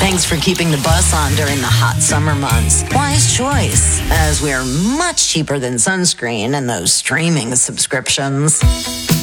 Thanks for keeping the bus on during the hot summer months. Wise choice, as we are much cheaper than sunscreen and those streaming subscriptions.